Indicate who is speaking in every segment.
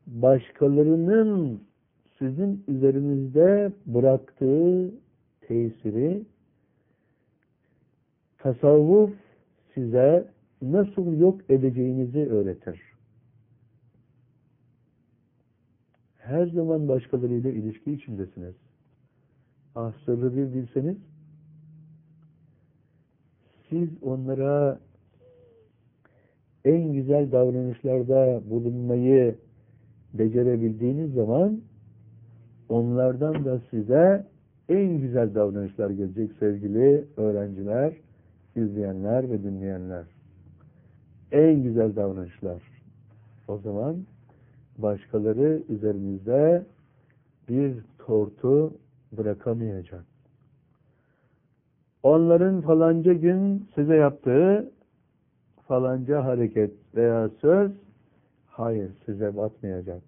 Speaker 1: başkalarının sizin üzerinizde bıraktığı tesiri tasavvuf size nasıl yok edeceğinizi öğretir. Her zaman başkalarıyla ilişki içindesiniz. Sırrı bir bilseniz, siz onlara en güzel davranışlarda bulunmayı becerebildiğiniz zaman onlardan da size en güzel davranışlar gelecek sevgili öğrenciler, izleyenler ve dinleyenler. En güzel davranışlar. O zaman başkaları üzerinizde bir tortu bırakamayacak. Onların falanca gün size yaptığı falanca hareket veya söz, hayır, size batmayacak.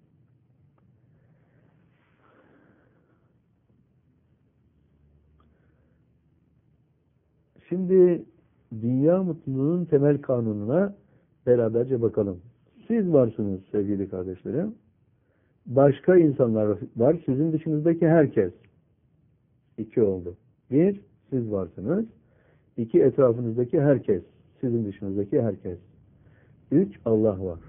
Speaker 1: Şimdi dünya mutluluğunun temel kanununa beraberce bakalım. Siz varsınız sevgili kardeşlerim. Başka insanlar var. Sizin dışınızdaki herkes. 2 oldu. 1, siz varsınız. 2, etrafınızdaki herkes. Sizin dışınızdaki herkes. 3, Allah var.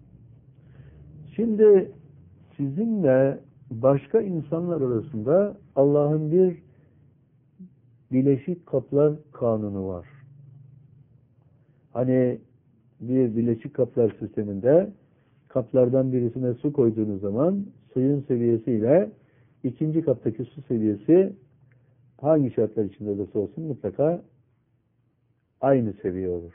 Speaker 1: Şimdi sizinle başka insanlar arasında Allah'ın bir bileşik kaplar kanunu var. Hani bir bileşik kaplar sisteminde kaplardan birisine su koyduğunuz zaman suyun seviyesiyle ikinci kaptaki su seviyesi hangi şartlar içinde olursa olsun mutlaka aynı seviye olur.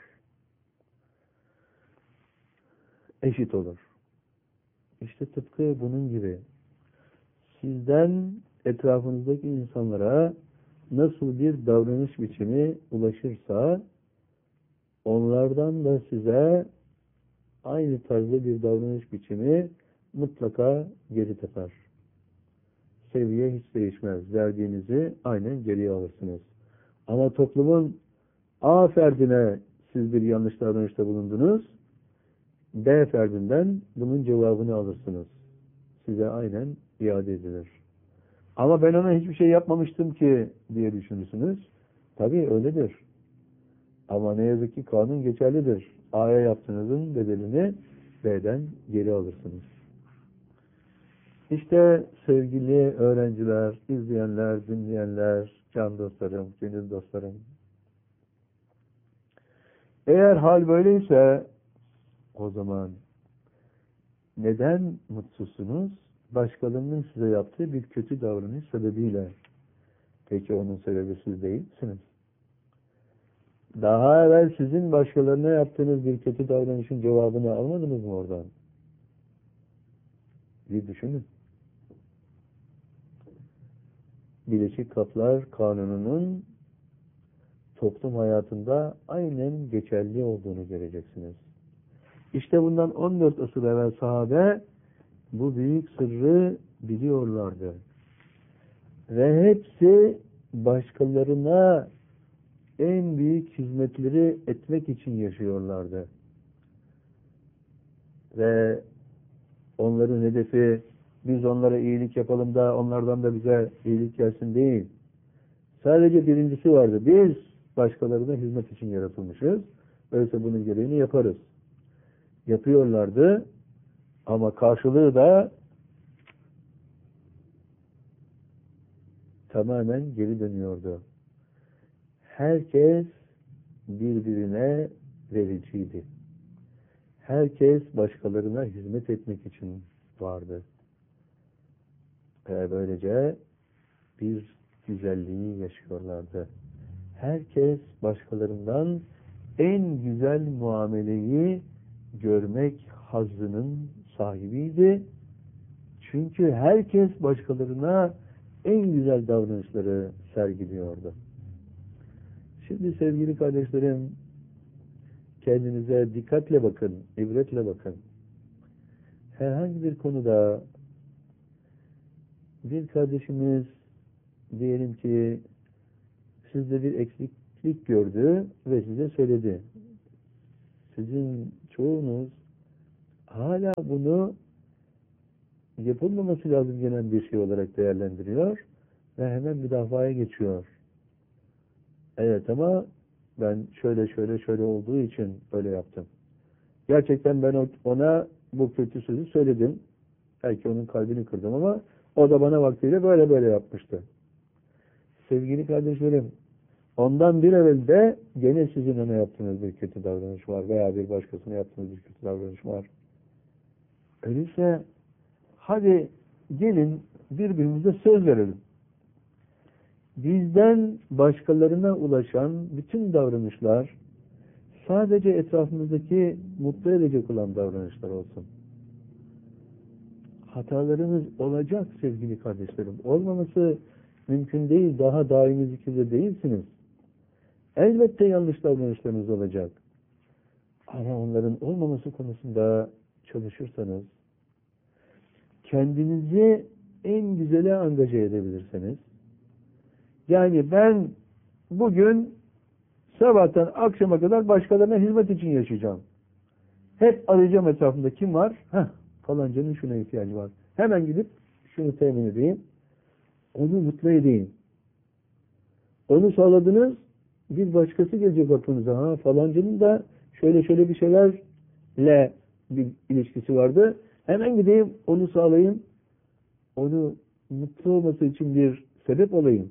Speaker 1: Eşit olur. İşte tıpkı bunun gibi sizden etrafınızdaki insanlara nasıl bir davranış biçimi ulaşırsa onlardan da size aynı tarzda bir davranış biçimi mutlaka geri teper. Seviye hiç değişmez. Verdiğinizi aynen geriye alırsınız. Ama toplumun A ferdine siz bir yanlış davranışta bulundunuz, B ferdinden bunun cevabını alırsınız. Size aynen iade edilir. Ama ben ona hiçbir şey yapmamıştım ki diye düşünürsünüz. Tabii öyledir. Ama ne yazık ki kanun geçerlidir. A'ya yaptığınızın bedelini B'den geri alırsınız. İşte sevgili öğrenciler, izleyenler, dinleyenler, can dostlarım, gönül dostlarım. Eğer hal böyleyse o zaman neden mutsuzsunuz? Başkalarının size yaptığı bir kötü davranış sebebiyle. Peki onun sebebi siz değil misiniz? Daha evvel sizin başkalarına yaptığınız bir kötü davranışın cevabını almadınız mı oradan? Bir düşünün. Bileşik Kaplar Kanunu'nun toplum hayatında aynen geçerli olduğunu göreceksiniz. İşte bundan 14 asır evvel sahabe bu büyük sırrı biliyorlardı. Ve hepsi başkalarına en büyük hizmetleri etmek için yaşıyorlardı. Ve onların hedefi biz onlara iyilik yapalım da onlardan da bize iyilik gelsin değil. Sadece birincisi vardı. Biz başkalarına hizmet için yaratılmışız. Öyleyse bunun gereğini yaparız. Yapıyorlardı ama karşılığı da tamamen geri dönüyordu. Herkes birbirine vericiydi. Herkes başkalarına hizmet etmek için vardı. Ve böylece bir güzelliği yaşıyorlardı. Herkes başkalarından en güzel muameleyi görmek hazzının sahibiydi. Çünkü herkes başkalarına en güzel davranışları sergiliyordu. Şimdi sevgili kardeşlerim, kendinize dikkatle bakın, ibretle bakın. Herhangi bir konuda bir kardeşimiz diyelim ki sizde bir eksiklik gördü ve size söyledi. Sizin çoğunuz hala bunu yapılmaması lazım gelen bir şey olarak değerlendiriyor ve hemen müdafaya geçiyor. Evet ama ben şöyle olduğu için öyle yaptım. Gerçekten ben ona bu kötü sözü söyledim. Belki onun kalbini kırdım ama o da bana vaktiyle böyle yapmıştı. Sevgili kardeşlerim, ondan bir evvel de gene sizin ona yaptığınız bir kötü davranış var veya bir başkasına yaptığınız bir kötü davranış var. Öyleyse hadi gelin birbirimize söz verelim. Bizden başkalarına ulaşan bütün davranışlar sadece etrafımızdaki mutlu edecek olan davranışlar olsun. Hatalarımız olacak sevgili kardeşlerim. Olmaması mümkün değil. Daha daimi zikirde değilsiniz. Elbette yanlış davranışlarınız olacak. Ama onların olmaması konusunda çalışırsanız, kendinizi en güzele angaje edebilirseniz, yani ben bugün sabahtan akşama kadar başkalarına hizmet için yaşayacağım. Hep arayacağım etrafımda kim var? Falancanın şuna ihtiyacı var. Hemen gidip şunu temin edeyim. Onu mutlu edeyim. Onu sağladınız, bir başkası gelecek aklınıza. Falancanın da şöyle bir şeylerle bir ilişkisi vardı. Hemen gideyim, onu sağlayayım. Onu mutlu olması için bir sebep olayım.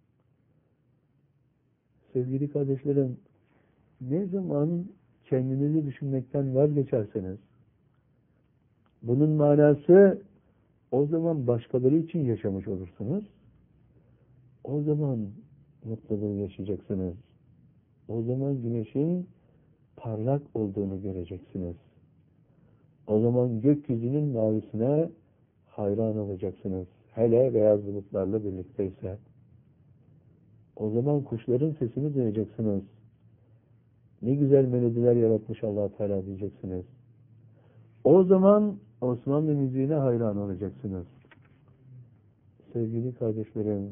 Speaker 1: Sevgili kardeşlerim, ne zaman kendinizi düşünmekten vazgeçerseniz, bunun manası o zaman başkaları için yaşamış olursunuz. O zaman mutluluğu yaşayacaksınız. O zaman güneşin parlak olduğunu göreceksiniz. O zaman gökyüzünün mavisine hayran olacaksınız. Hele beyaz bulutlarla birlikteyse. O zaman kuşların sesini duyacaksınız. Ne güzel melodiler yaratmış Allah-u Teala diyeceksiniz. O zaman Osmanlı müziğine hayran olacaksınız. Sevgili kardeşlerim,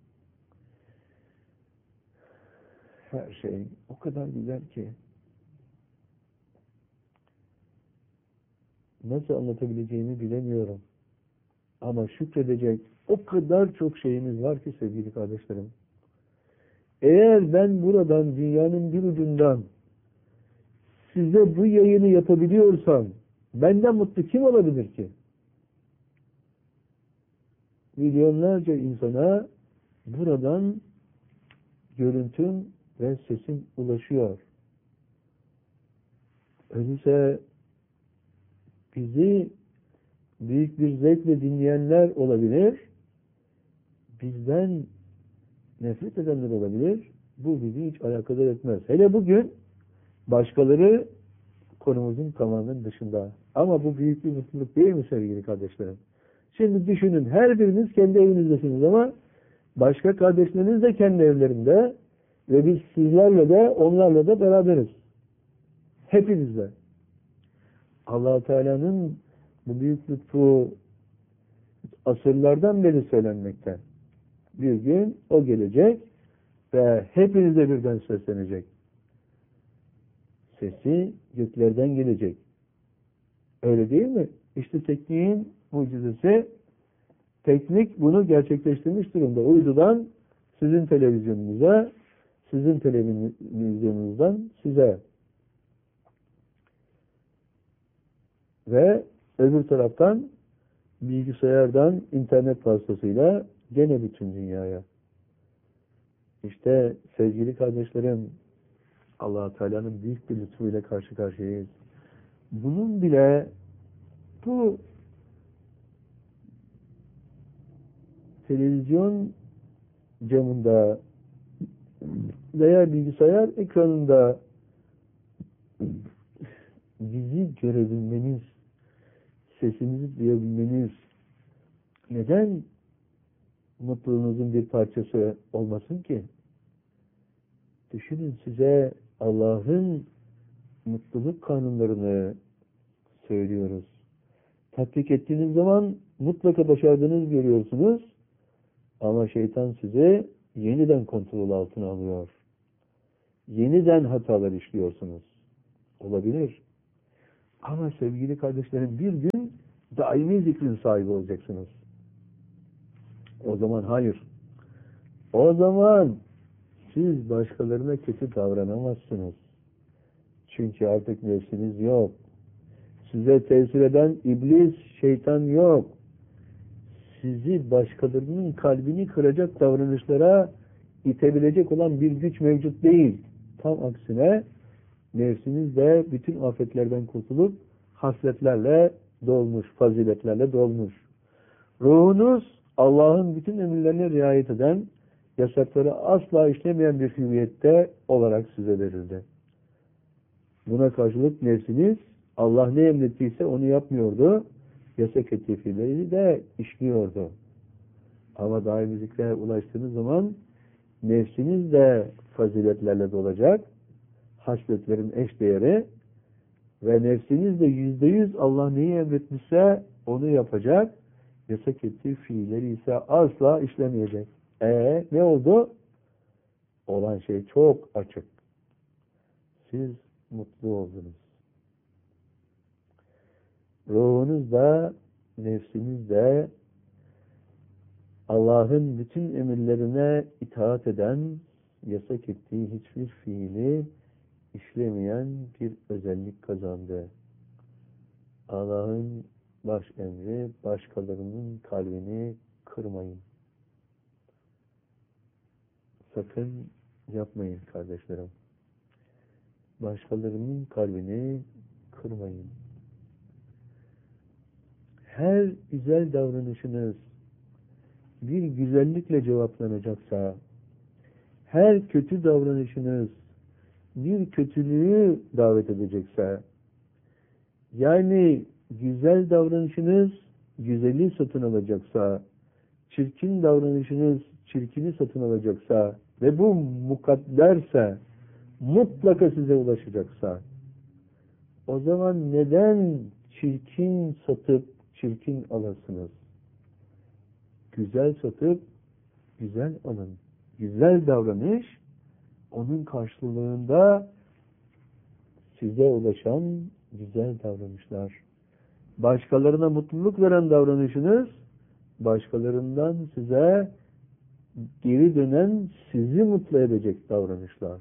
Speaker 1: her şey o kadar güzel ki nasıl anlatabileceğimi bilemiyorum. Ama şükredecek o kadar çok şeyimiz var ki sevgili kardeşlerim. Eğer ben buradan, dünyanın bir ucundan size bu yayını yapabiliyorsam benden mutlu kim olabilir ki? Milyonlarca insana buradan görüntüm ve sesim ulaşıyor. Öyleyse bizi büyük bir zevkle dinleyenler olabilir, bizden nefret edenler olabilir, bu bizi hiç alakadar etmez. Hele bugün başkaları konumuzun tamamen dışında. Ama bu büyük bir mutluluk değil mi sevgili kardeşlerim? Şimdi düşünün, her biriniz kendi evinizdesiniz ama başka kardeşleriniz de kendi evlerinde ve biz sizlerle de onlarla da beraberiz. Hepinizle. Allah-u Teala'nın bu büyük lütfu asırlardan beri söylenmekte. Bir gün o gelecek ve hepinize birden seslenecek. Sesi göklerden gelecek. Öyle değil mi? İşte tekniğin mucizesi, teknik bunu gerçekleştirmiş durumda. Uydudan sizin televizyonunuza, sizin televizyonunuzdan size. Ve öbür taraftan bilgisayardan, internet vasıtasıyla gene bütün dünyaya. İşte sevgili kardeşlerim, Allah-u Teala'nın büyük bir lütfuyla karşı karşıyayız. Bunun bile bu televizyon camında veya bilgisayar ekranında bizi görebilmeniz, sesimizi duyabilmeniz neden mutluluğunuzun bir parçası olmasın ki? Düşünün, size Allah'ın mutluluk kanunlarını söylüyoruz. Tatbik ettiğiniz zaman mutlaka başardığınızı görüyorsunuz. Ama şeytan sizi yeniden kontrol altına alıyor. Yeniden hatalar işliyorsunuz. Olabilir. Ama sevgili kardeşlerim, bir gün daimi zikrin sahibi olacaksınız. O zaman hayır. O zaman siz başkalarına kötü davranamazsınız. Çünkü artık nefsiniz yok. Size tesir eden iblis, şeytan yok. Sizi başkalarının kalbini kıracak davranışlara itebilecek olan bir güç mevcut değil. Tam aksine nefsiniz de bütün afetlerden kurtulup hasletlerle dolmuş, faziletlerle dolmuş. Ruhunuz Allah'ın bütün emirlerine riayet eden, yasakları asla işlemeyen bir hüviyette olarak size verildi. Buna karşılık nefsiniz Allah ne emrettiyse onu yapmıyordu. Yasak ettiği fiilleri de işliyordu. Ama daimi zikre ulaştığınız zaman nefsiniz de faziletlerle dolacak. Hasletlerin eş değeri ve nefsiniz de %100 Allah neyi emretmişse onu yapacak. Yasak ettiği fiilleri ise asla işlemeyecek. Ne oldu? Olan şey çok açık. Siz mutlu oldunuz. Ruhunuz da, nefsiniz de Allah'ın bütün emirlerine itaat eden, yasak ettiği hiçbir fiili işlemeyen bir özellik kazandı. Allah'ın baş emri, başkalarının kalbini kırmayın. Sakın yapmayın kardeşlerim. Başkalarının kalbini kırmayın. Her güzel davranışınız bir güzellikle cevaplanacaksa, her kötü davranışınız bir kötülüğü davet edecekse, yani güzel davranışınız güzeli satın alacaksa, çirkin davranışınız çirkini satın alacaksa ve bu mukadderse, mutlaka size ulaşacaksa, o zaman neden çirkin satıp çirkin alasınız? Güzel satıp güzel alın. Güzel davranış, onun karşılığında size ulaşan güzel davranışlar. Başkalarına mutluluk veren davranışınız, başkalarından size geri dönen, sizi mutlu edecek davranışlar.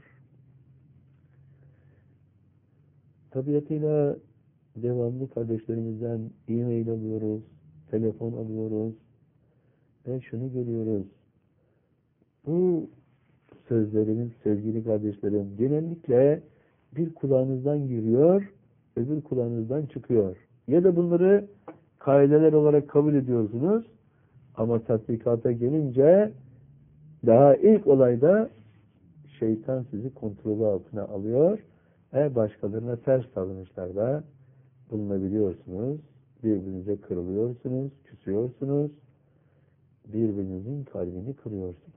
Speaker 1: Tabiatıyla devamlı kardeşlerimizden e-mail alıyoruz, telefon alıyoruz ve şunu görüyoruz. Bu sözlerimiz sevgili kardeşlerim genellikle bir kulağınızdan giriyor, öbür kulağınızdan çıkıyor. Ya da bunları kaideler olarak kabul ediyorsunuz ama tatbikata gelince daha ilk olayda şeytan sizi kontrolü altına alıyor ve başkalarına ters davranışlarda bulunabiliyorsunuz. Birbirinize kırılıyorsunuz, küsüyorsunuz. Birbirinizin kalbini kırıyorsunuz.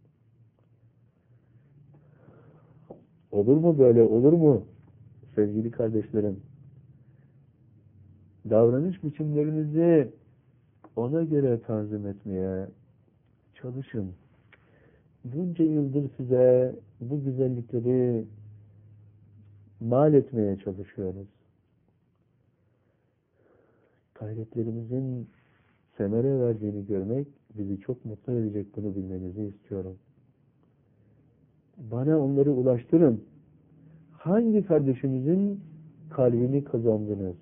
Speaker 1: Olur mu böyle, olur mu? Sevgili kardeşlerim, davranış biçimlerinizi ona göre tanzim etmeye çalışın. Bunca yıldır size bu güzellikleri mal etmeye çalışıyoruz. Gayretlerimizin semere verdiğini görmek bizi çok mutlu edecek, bunu bilmenizi istiyorum. Bana onları ulaştırın. Hangi kardeşimizin kalbini kazandınız?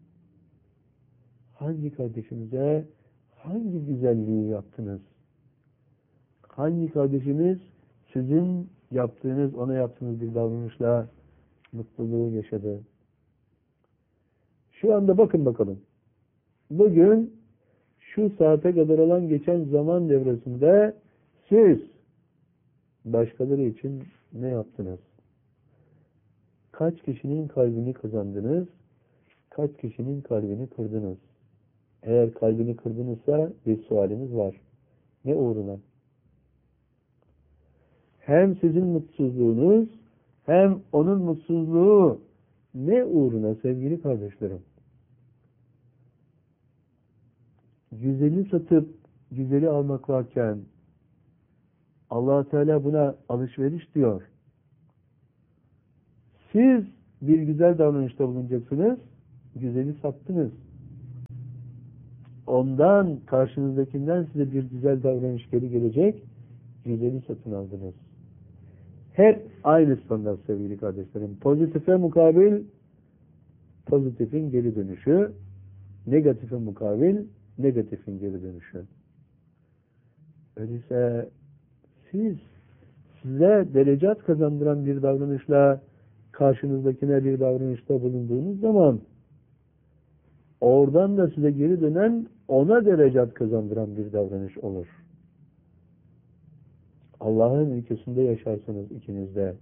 Speaker 1: Hangi kardeşimize hangi güzelliği yaptınız? Hangi kardeşimiz sizin yaptığınız, ona yaptığınız bir davranışla mutluluğu yaşadı? Şu anda bakın bakalım. Bugün şu saate kadar olan geçen zaman devresinde siz başkaları için ne yaptınız? Kaç kişinin kalbini kazandınız? Kaç kişinin kalbini kırdınız? Eğer kalbini kırdınızsa bir sualimiz var. Ne uğruna? Hem sizin mutsuzluğunuz hem onun mutsuzluğu ne uğruna sevgili kardeşlerim? Güzeli satıp güzeli almak varken Allah Teala buna alışveriş diyor. Siz bir güzel davranışta bulunacaksınız, güzeli sattınız. ondan, karşınızdakinden size bir güzel davranış geri gelecek, güzeli satın aldınız. Hep aynı standart sevgili kardeşlerim. Pozitife mukabil, pozitifin geri dönüşü, negatife mukabil, negatifin geri dönüşü. Öyleyse size derecat kazandıran bir davranışla karşınızdakine bir davranışta bulunduğunuz zaman oradan da size geri dönen ona derecat kazandıran bir davranış olur. Allah'ın ülkesinde yaşarsınız ikiniz de.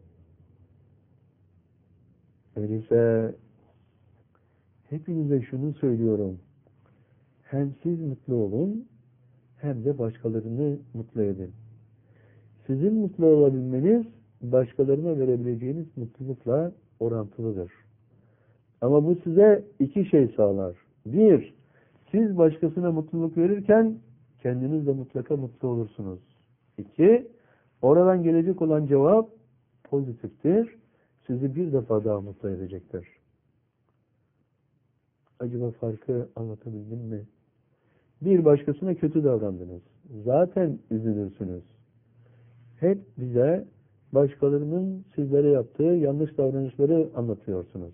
Speaker 1: Öyleyse hepinize şunu söylüyorum. Hem siz mutlu olun hem de başkalarını mutlu edin. Sizin mutlu olabilmeniz başkalarına verebileceğiniz mutlulukla orantılıdır. Ama bu size iki şey sağlar. Bir, siz başkasına mutluluk verirken kendiniz de mutlaka mutlu olursunuz. İki, oradan gelecek olan cevap pozitiftir. Sizi bir defa daha mutlu edecektir. Acaba farkı anlatabildim mi? Bir başkasına kötü davrandınız. Zaten üzülürsünüz. Hep bize başkalarının sizlere yaptığı yanlış davranışları anlatıyorsunuz.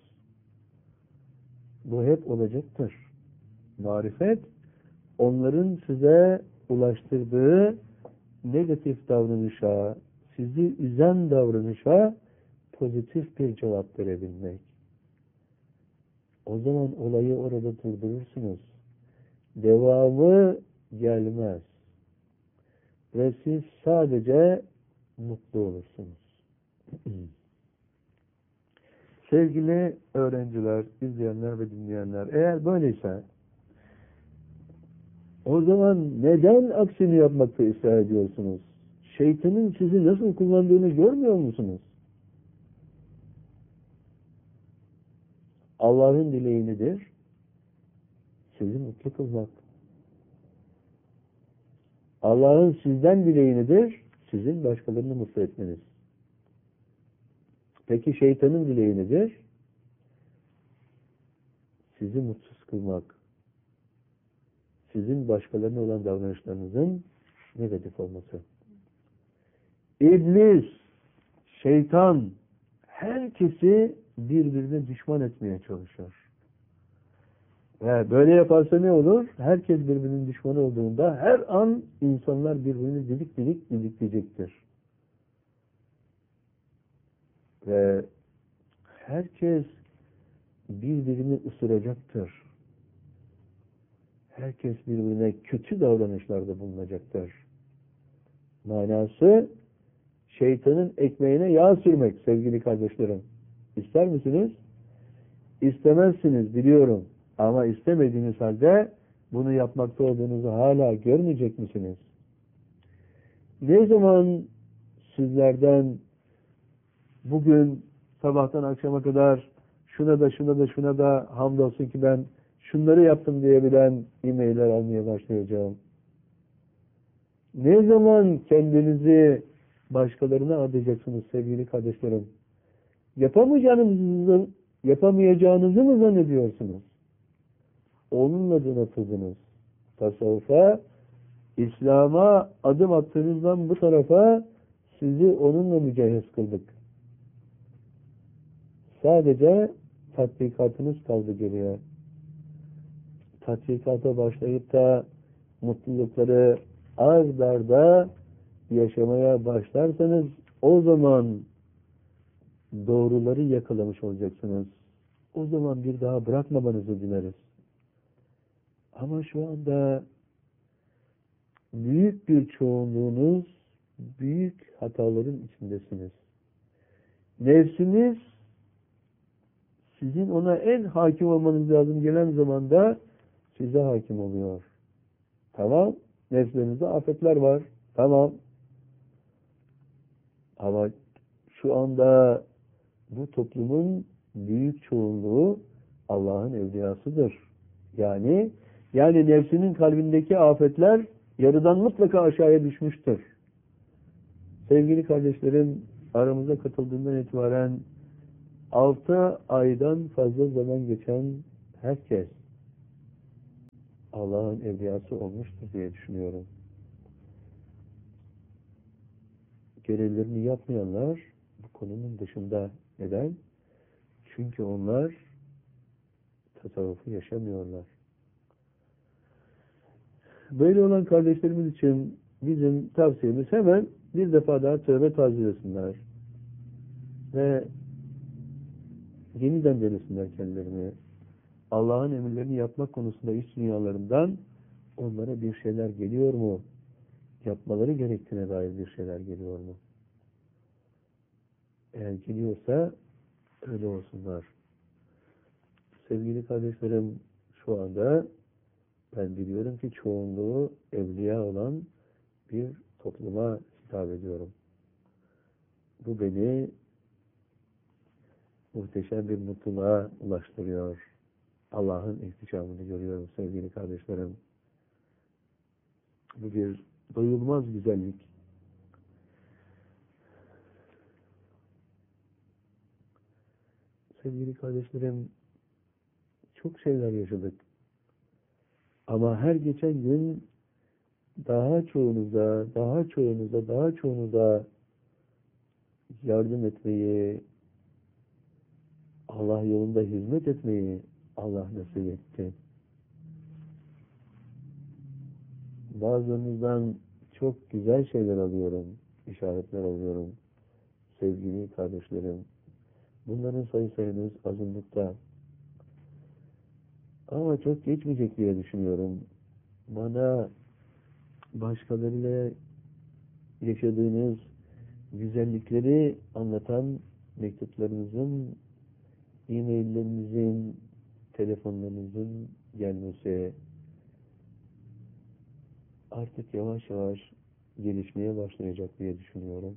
Speaker 1: Bu hep olacaktır. Marifet, onların size ulaştırdığı negatif davranışa, sizi üzen davranışa pozitif bir cevap verebilmek. O zaman olayı orada durdurursunuz. Devamı gelmez. Ve siz sadece mutlu olursunuz. Sevgili öğrenciler, izleyenler ve dinleyenler, eğer böyleyse o zaman neden aksini yapmakta ısrar ediyorsunuz? Şeytanın sizi nasıl kullandığını görmüyor musunuz? Allah'ın dileği nedir? Sizi mutlu kılmak. Allah'ın sizden dileği nedir? Sizin başkalarını mutlu etmeniz. Peki şeytanın dileği nedir? Sizi mutsuz kılmak. Sizin başkalarına olan davranışlarınızın negatif olması. İblis, şeytan, herkesi birbirine düşman etmeye çalışıyor. Ve böyle yaparsa ne olur? Herkes birbirinin düşmanı olduğunda her an insanlar birbirini didik didik didikleyecektir. Ve herkes birbirini ısıracaktır. Herkes birbirine kötü davranışlarda bulunacaktır. Manası şeytanın ekmeğine yağ sürmek sevgili kardeşlerim. İster misiniz? İstemezsiniz biliyorum. Ama istemediğiniz halde bunu yapmakta olduğunuzu hala görmeyecek misiniz? Ne zaman sizlerden bugün sabahtan akşama kadar şuna da hamdolsun ki ben şunları yaptım diyebilen e-mailler almaya başlayacağım. Ne zaman kendinizi başkalarına adayacaksınız sevgili kardeşlerim? Yapamayacağınızı mı zannediyorsunuz? Onunla donatıldınız. Tasavvufa, İslam'a adım attığınızdan bu tarafa sizi onunla mücehhez kıldık. Sadece tatbikatınız kaldı geriye. Tatbikata başlayıp da mutlulukları ard arda yaşamaya başlarsanız o zaman doğruları yakalamış olacaksınız. O zaman bir daha bırakmamanızı dileriz. Ama şu anda büyük bir çoğunluğunuz büyük hataların içindesiniz. Nefsiniz sizin ona en hakim olmanız lazım gelen zamanda size hakim oluyor. Tamam, nefslerinizde afetler var. Tamam. Ama şu anda bu toplumun büyük çoğunluğu Allah'ın evliyasıdır. Yani nefsinin kalbindeki afetler yarıdan mutlaka aşağıya düşmüştür. Sevgili kardeşlerim, aramıza katıldığından itibaren 6 aydan fazla zaman geçen herkes Allah'ın evliyası olmuştur diye düşünüyorum. Görevlerini yapmayanlar bu konunun dışında. Neden? Çünkü onlar tasavvufu yaşamıyorlar. Böyle olan kardeşlerimiz için bizim tavsiyemiz hemen bir defa daha tövbe tazelesinler ve yeniden denesinler kendilerini. Allah'ın emirlerini yapmak konusunda iç dünyalarından onlara bir şeyler geliyor mu? Yapmaları gerektiğine dair bir şeyler geliyor mu? Eğer geliyorsa öyle olsunlar. Sevgili kardeşlerim, şu anda ben biliyorum ki çoğunluğu evliya olan bir topluma hitap ediyorum. Bu beni muhteşem bir mutluluğa ulaştırıyor. Allah'ın ihtişamını görüyorum sevgili kardeşlerim. Bu bir doyulmaz güzellik. Sevgili kardeşlerim, çok şeyler yaşadık. Ama her geçen gün daha çoğunuza yardım etmeyi, Allah yolunda hizmet etmeyi Allah nasip etti. Bazılarınızdan çok güzel şeyler alıyorum, işaretler alıyorum. Sevgili kardeşlerim, bunların sayınız azınlıkta. Ama çok geçmeyecek diye düşünüyorum. Bana başkalarıyla yaşadığınız güzellikleri anlatan mektuplarınızın, e-maillerinizin, telefonlarınızın gelmesi artık yavaş yavaş gelişmeye başlayacak diye düşünüyorum.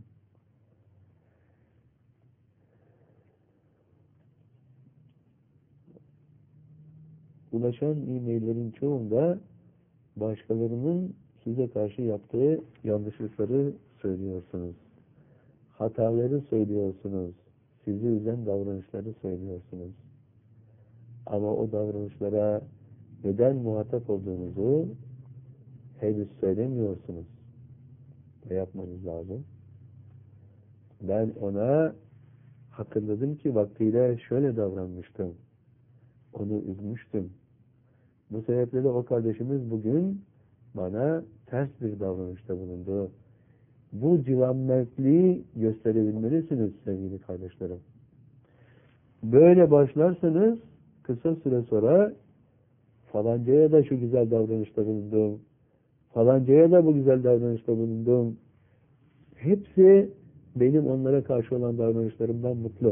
Speaker 1: Ulaşan e-maillerin çoğunda başkalarının size karşı yaptığı yanlışlıkları söylüyorsunuz. Hataları söylüyorsunuz. Sizi üzen davranışları söylüyorsunuz. Ama o davranışlara neden muhatap olduğunuzu henüz söylemiyorsunuz. Ne yapmanız lazım? Ben ona hatırladım ki vaktiyle şöyle davranmıştım. Onu üzmüştüm. Bu sebeple de o kardeşimiz bugün bana ters bir davranışta bulundu. Bu civanmertliği gösterebilmelisiniz sevgili kardeşlerim. Böyle başlarsanız kısa süre sonra falancaya da şu güzel davranışta bulundum. Falancaya da bu güzel davranışta bulundum. Hepsi benim onlara karşı olan davranışlarımdan mutlu.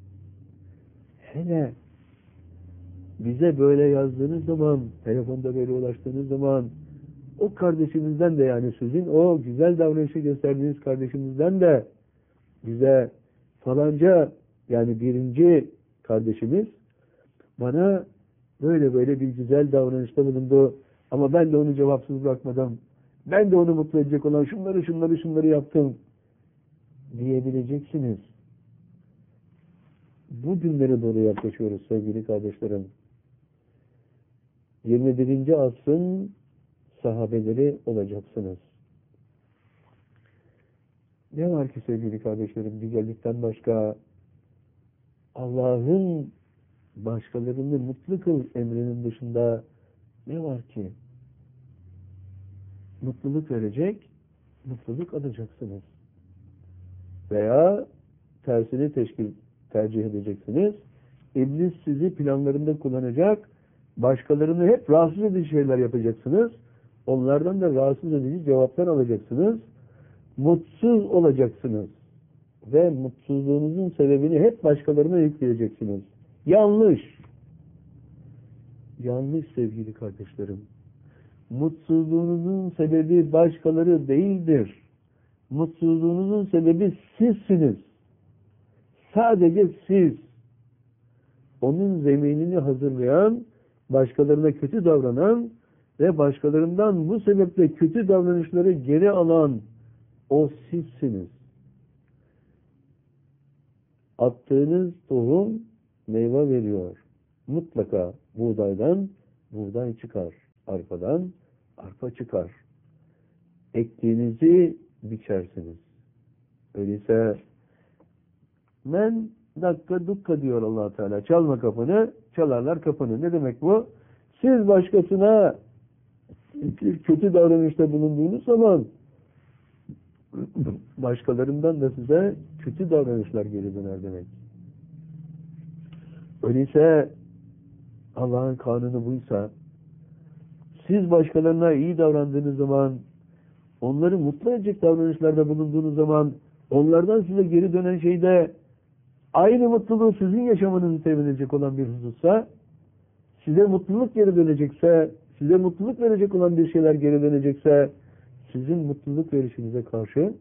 Speaker 1: Hele bize böyle yazdığınız zaman, telefonda böyle ulaştığınız zaman o kardeşinizden de, yani sizin o güzel davranışı gösterdiğiniz kardeşinizden de bize falanca, yani birinci kardeşimiz bana böyle bir güzel davranışta bulundu ama ben de onu cevapsız bırakmadım. Ben de onu mutlu edecek olan şunları yaptım diyebileceksiniz. Bu günlere doğru yaklaşıyoruz sevgili kardeşlerim. 21. asrın sahabeleri olacaksınız. Ne var ki sevgili kardeşlerim, güzellikten başka Allah'ın başkalarını mutlu kıl emrinin dışında ne var ki? Mutluluk verecek, mutluluk alacaksınız. Veya tersini tercih edeceksiniz. İblis sizi planlarında kullanacak, başkalarını hep rahatsız edici şeyler yapacaksınız. Onlardan da rahatsız edici cevaplar alacaksınız. Mutsuz olacaksınız. Ve mutsuzluğunuzun sebebini hep başkalarına yükleyeceksiniz. Yanlış. Yanlış sevgili kardeşlerim. Mutsuzluğunuzun sebebi başkaları değildir. Mutsuzluğunuzun sebebi sizsiniz. Sadece siz. Onun zeminini hazırlayan, başkalarına kötü davranan ve başkalarından bu sebeple kötü davranışları geri alan o sizsiniz. Attığınız tohum meyve veriyor. Mutlaka buğdaydan buğday çıkar. arpadan arpa çıkar. Ektiğinizi biçersiniz. Öyleyse men dakika dukka diyor Allah Teala. Çalma kapını, çalarlar kapını. Ne demek bu? Siz başkasına kötü davranışta bulunduğunuz zaman başkalarından da size kötü davranışlar geri döner demek. Öyleyse Allah'ın kanunu buysa, siz başkalarına iyi davrandığınız zaman, onları mutlu edecek davranışlarda bulunduğunuz zaman, onlardan size geri dönen şeyde aynı mutluluğu sizin yaşamanızı temin edecek olan bir husussa, size mutluluk geri dönecekse, size mutluluk verecek olan bir şeyler geri dönecekse, sizin mutluluk verişinize karşı,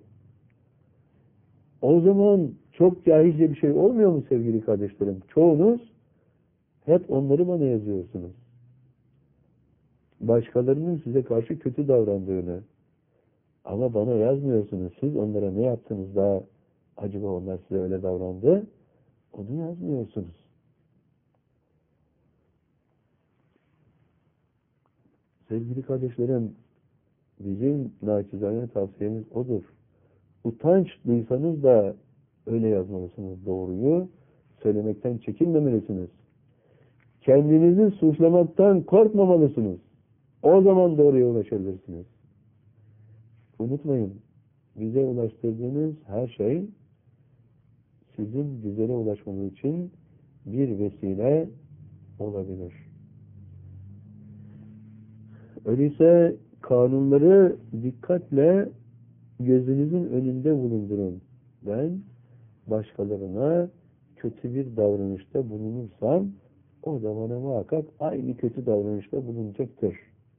Speaker 1: o zaman çok cahilce bir şey olmuyor mu sevgili kardeşlerim? Çoğunuz hep onları bana yazıyorsunuz. Başkalarının size karşı kötü davrandığını, ama bana yazmıyorsunuz. Siz onlara ne yaptınız da acaba onlar size öyle davrandı? Onu yazmıyorsunuz. Sevgili kardeşlerim, bizim naçizane tavsiyemiz odur. Utanç duysanız da öyle yazmalısınız doğruyu. Söylemekten çekinmemelisiniz. Kendinizi suçlamaktan korkmamalısınız. O zaman doğruya ulaşabilirsiniz. Unutmayın, bize ulaştırdığınız her şey sizin güzele ulaşmanız için bir vesile olabilir. Öyleyse kanunları dikkatle gözünüzün önünde bulundurun. Ben başkalarına kötü bir davranışta bulunursam o zaman muhakkak aynı kötü davranışta bulunacaktır.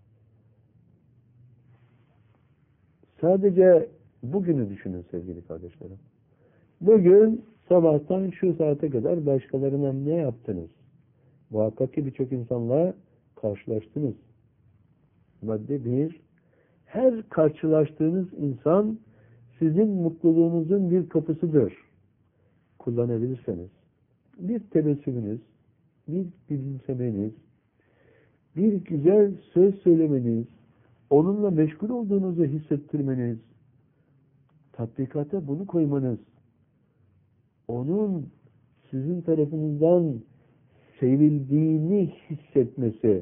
Speaker 1: Sadece bugünü düşünün sevgili kardeşlerim. Bugün sabahtan şu saate kadar başkalarına ne yaptınız? Muhakkak ki birçok insanla karşılaştınız. Madde 1. Her karşılaştığınız insan sizin mutluluğunuzun bir kapısıdır. Kullanabilirseniz. Bir tebessümünüz, bir gülümsemeniz, bir güzel söz söylemeniz, onunla meşgul olduğunuzu hissettirmeniz, tatbikata bunu koymanız, onun sizin tarafınızdan sevildiğini hissetmesi,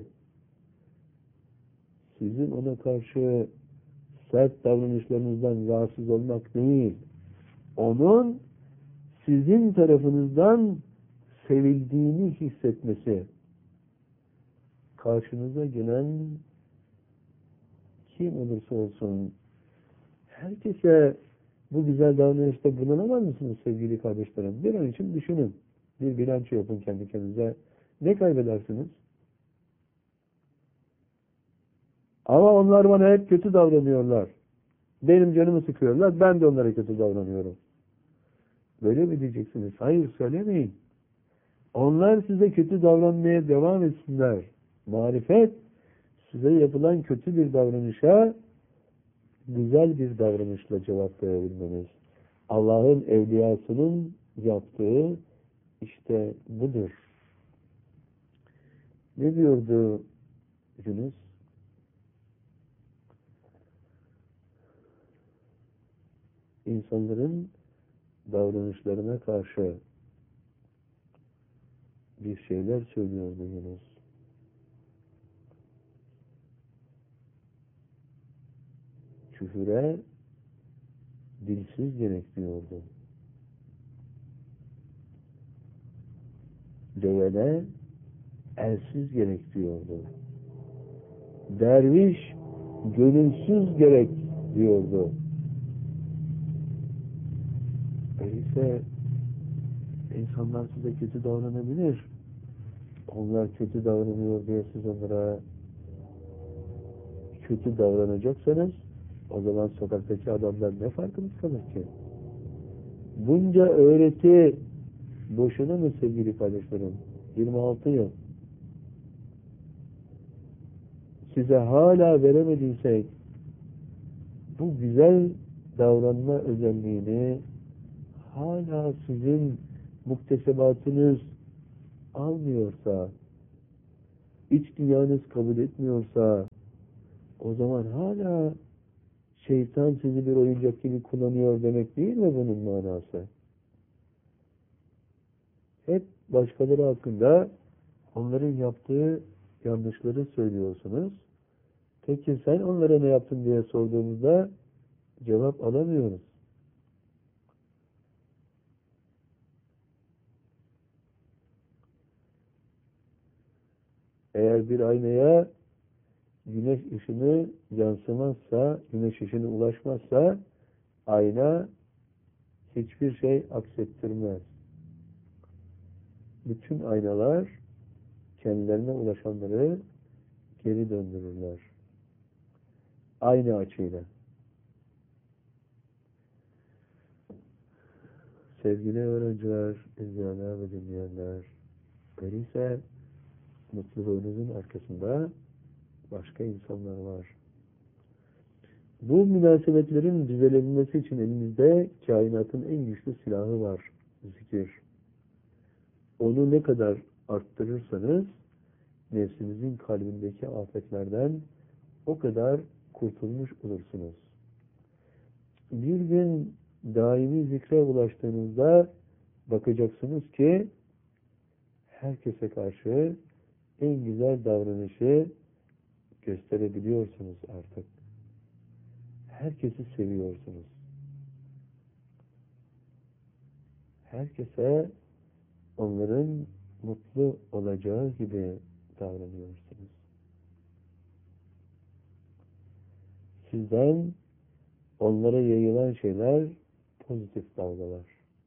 Speaker 1: sizin ona karşı sert davranışlarınızdan rahatsız olmak değil, onun sizin tarafınızdan sevildiğini hissetmesi, karşınıza gelen kim olursa olsun, herkese bu güzel davranışta bulunamaz mısınız sevgili kardeşlerim? Bir an için düşünün. Bir bilanço yapın kendi kendinize. Ne kaybedersiniz? Ama onlar bana hep kötü davranıyorlar. Benim canımı sıkıyorlar. Ben de onlara kötü davranıyorum. Böyle mi diyeceksiniz? Hayır, söylemeyin. Onlar size kötü davranmaya devam etsinler. Marifet, size yapılan kötü bir davranışa güzel bir davranışla cevap verebilmeniz. Allah'ın evliyasının yaptığı işte budur. Ne diyordu Yunus? İnsanların davranışlarına karşı bir şeyler söylüyordu Yunus. Küfüre dilsiz gerek diyordu. Dövene elsiz gerek diyordu. Derviş gönülsüz gerek diyordu. Öyleyse insanlar size kötü davranabilir. Onlar kötü davranıyor diye siz onlara kötü davranacaksanız o zaman sokaktaki adamlar ne farkınız kalır ki? Bunca öğreti boşuna mı sevgili kardeşlerim? 26 yıl. Size hala veremediysek bu güzel davranma özelliğini hala sizin muktesebatınız almıyorsa, iç dünyanız kabul etmiyorsa, O zaman hala şeytan sizi bir oyuncak gibi kullanıyor demek değil mi bunun manası? Hep başkaları hakkında onların yaptığı yanlışları söylüyorsunuz. Peki sen onlara ne yaptın diye sorduğumuzda cevap alamıyoruz. Eğer bir aynaya güneş ışını yansımazsa, güneş ışını ulaşmazsa ayna hiçbir şey aksettirmez. Bütün aynalar kendilerine ulaşanları geri döndürürler. Aynı açıyla. Sevgili öğrenciler, izleyenler ve dinleyenler, öyleyse mutluluğunuzun arkasında başka insanlar var. Bu münasebetlerin düzelebilmesi için elimizde kainatın en güçlü silahı var. Zikir. Onu ne kadar arttırırsanız nefsinizin kalbindeki afetlerden o kadar kurtulmuş olursunuz. Bir gün daimi zikre ulaştığınızda bakacaksınız ki herkese karşı en güzel davranışı gösterebiliyorsunuz artık. Herkesi seviyorsunuz. Herkese onların mutlu olacağı gibi davranıyorsunuz. Sizden onlara yayılan şeyler pozitif dalgalar.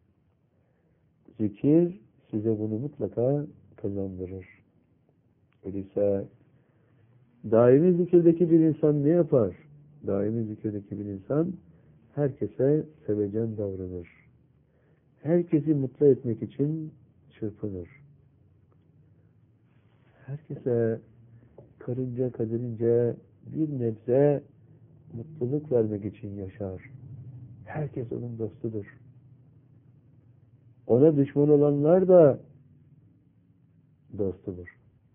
Speaker 1: Zikir size bunu mutlaka kazandırır. Öyleyse daimi zikirdeki bir insan ne yapar? Daimi zikirdeki bir insan herkese sevecen davranır. Herkesi mutlu etmek için çırpınır. Herkese karınca kaderince bir nebze mutluluk vermek için yaşar. Herkes onun dostudur. Ona düşman olanlar da dostudur.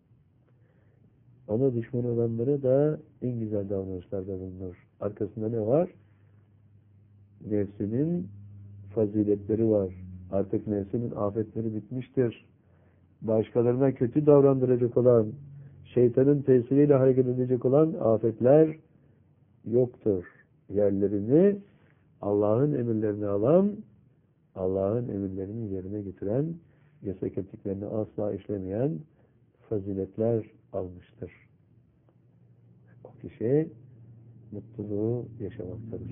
Speaker 1: Ona düşman olanlara da en güzel davranışlarda bulunur. Arkasında ne var? Nefsinin faziletleri var. Artık nefsinin afetleri bitmiştir. Başkalarına kötü davrandıracak olan, şeytanın tesiriyle hareket edecek olan afetler yoktur. Yerlerini Allah'ın emirlerini alan, Allah'ın emirlerini yerine getiren, yasak ettiklerini asla işlemeyen faziletler almıştır. O kişi mutluluğu yaşamaktadır.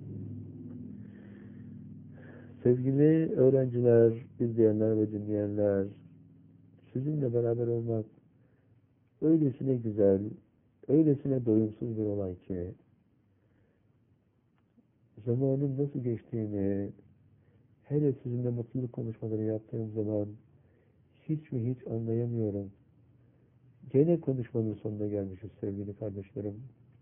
Speaker 1: Sevgili öğrenciler, izleyenler ve dinleyenler, sizinle beraber olmak öylesine güzel, öylesine doyumsuz bir olay ki, zamanın nasıl geçtiğini, hele sizinle mutluluk konuşmaları yaptığım zaman hiç anlayamıyorum. Gene konuşmanın sonuna gelmişiz sevgili kardeşlerim.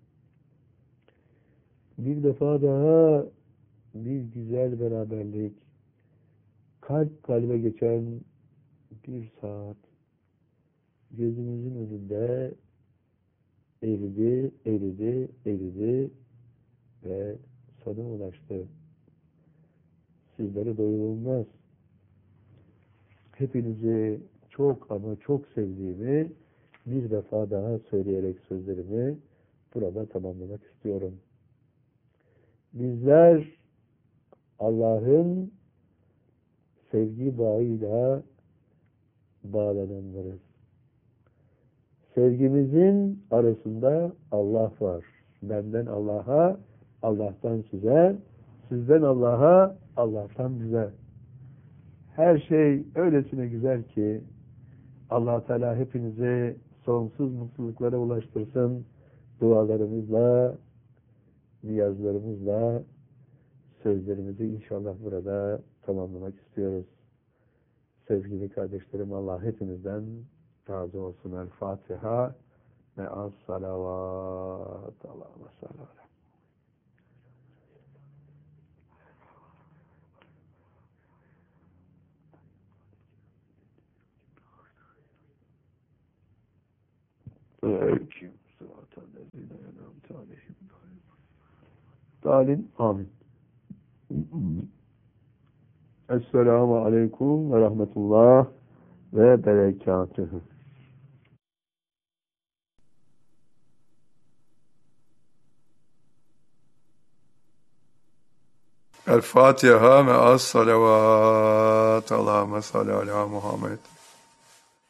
Speaker 1: Bir defa daha bir güzel beraberlik, kalp kalbe geçen bir saat gözümüzün önünde eridi ve sona ulaştı. Sizlere doyulmaz. Hepinizi çok ama çok sevdiğimi bir defa daha söyleyerek sözlerimi burada tamamlamak istiyorum. Bizler Allah'ın sevgi bağıyla bağlananlarız. Sevgimizin arasında Allah var. Benden Allah'a, Allah'tan size, sizden Allah'a, Allah'tan bize. Her şey öylesine güzel ki Allah Teala hepinizi sonsuz mutluluklara ulaştırsın. Dualarımızla, niyazlarımızla sözlerimizi inşallah burada tamamlamak istiyoruz. Sevgili kardeşlerim, Allah hepinizden razı olsun. El Fatiha ve az salavat. Allah'ıma sallallahu aleyhi. Aleyküm. Sıratal lezine en'amte Stalin. Amin. Esselamu aleyküm ve rahmetullah ve berekatühü.
Speaker 2: الفاتحة مع الصلوات اللهم صل على محمد